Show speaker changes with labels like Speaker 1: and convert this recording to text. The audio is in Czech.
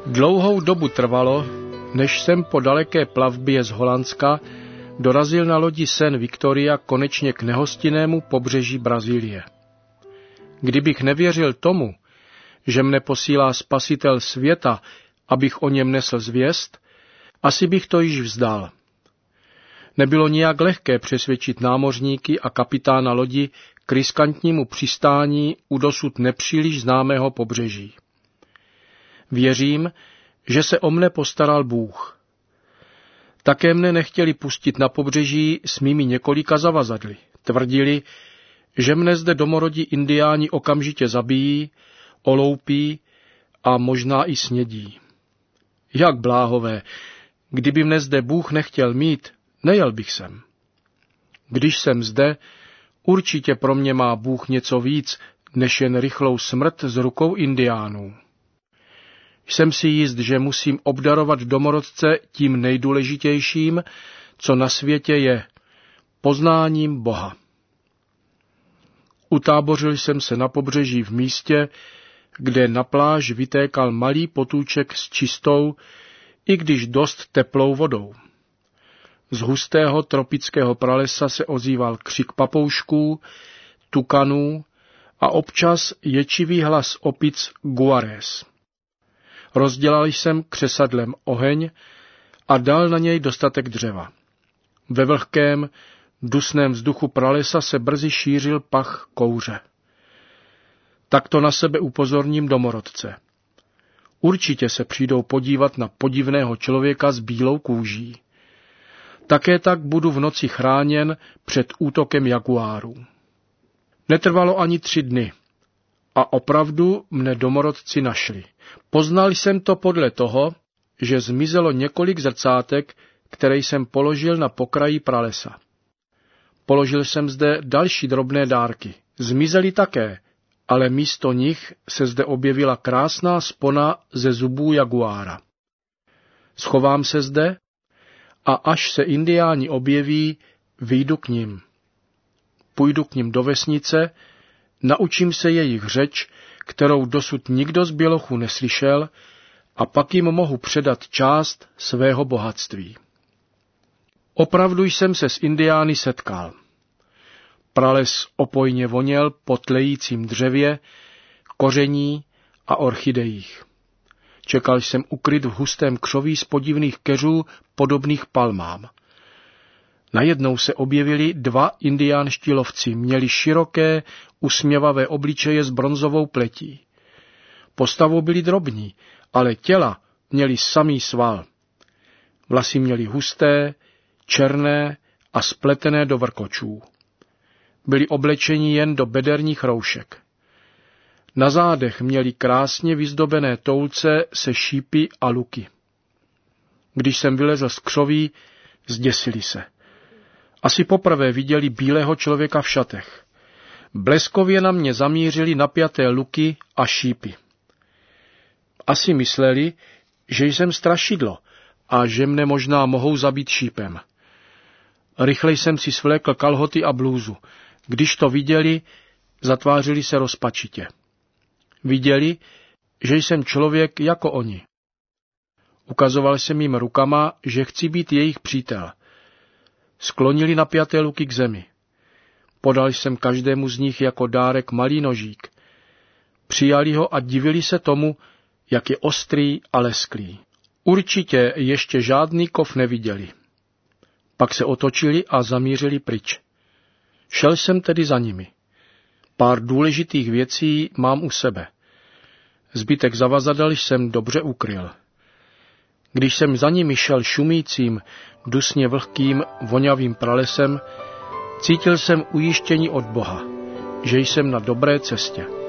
Speaker 1: Dlouhou dobu trvalo, než jsem po daleké plavbě z Holandska dorazil na lodi San Victoria konečně k nehostinnému pobřeží Brazílie. Kdybych nevěřil tomu, že mne posílá Spasitel světa, abych o něm nesl zvěst, asi bych to již vzdal. Nebylo nijak lehké přesvědčit námořníky a kapitána lodi k riskantnímu přistání u dosud nepříliš známého pobřeží. Věřím, že se o mne postaral Bůh. Také mne nechtěli pustit na pobřeží s mými několika zavazadly. Tvrdili, že mne zde domorodí indiáni okamžitě zabijí, oloupí a možná i snědí. Jak bláhové, kdyby mne zde Bůh nechtěl mít, nejel bych sem. Když jsem zde, určitě pro mě má Bůh něco víc, než jen rychlou smrt z rukou indiánů. Jsem si jist, že musím obdarovat domorodce tím nejdůležitějším, co na světě je, poznáním Boha. Utábořil jsem se na pobřeží v místě, kde na pláž vytékal malý potůček s čistou, i když dost teplou vodou. Z hustého tropického pralesa se ozýval křik papoušků, tukanů a občas ječivý hlas opic guarés. Rozdělal jsem křesadlem oheň a dal na něj dostatek dřeva. Ve vlhkém, dusném vzduchu pralesa se brzy šířil pach kouře. Takto na sebe upozorním domorodce. Určitě se přijdou podívat na podivného člověka s bílou kůží. Také tak budu v noci chráněn před útokem jaguárů. Netrvalo ani 3 dny. A opravdu mne domorodci našli. Poznal jsem to podle toho, že zmizelo několik zrcátek, které jsem položil na pokraji pralesa. Položil jsem zde další drobné dárky. Zmizely také, ale místo nich se zde objevila krásná spona ze zubů jaguára. Schovám se zde a až se indiáni objeví, vyjdu k nim. Půjdu k nim do vesnice, naučím se jejich řeč, kterou dosud nikdo z bělochů neslyšel, a pak jim mohu předat část svého bohatství. Opravdu jsem se s indiány setkal. Prales opojně voněl po tlejícím dřevě, koření a orchidejích. Čekal jsem ukryt v hustém křoví z podivných keřů podobných palmám. Najednou se objevili 2 indiánští lovci, měli široké, usměvavé obličeje s bronzovou pletí. Postavou byli drobní, ale těla měli samý sval. Vlasy měli husté, černé a spletené do vrkočů. Byli oblečeni jen do bederních roušek. Na zádech měli krásně vyzdobené toulce se šípy a luky. Když jsem vylezl z křoví, zděsili se. Asi poprvé viděli bílého člověka v šatech. Bleskově na mě zamířili napjaté luky a šípy. Asi mysleli, že jsem strašidlo a že mne možná mohou zabít šípem. Rychlej jsem si svlékl kalhoty a blůzu. Když to viděli, zatvářili se rozpačitě. Viděli, že jsem člověk jako oni. Ukazoval jsem jim rukama, že chci být jejich přítel. Sklonili napjaté luky k zemi. Podal jsem každému z nich jako dárek malý nožík. Přijali ho a divili se tomu, jak je ostrý a lesklý. Určitě ještě žádný kov neviděli. Pak se otočili a zamířili pryč. Šel jsem tedy za nimi. Pár důležitých věcí mám u sebe. Zbytek zavazadel jsem dobře ukryl. Když jsem za nimi šel šumícím, dusně vlhkým, vonavým pralesem, cítil jsem ujištění od Boha, že jsem na dobré cestě.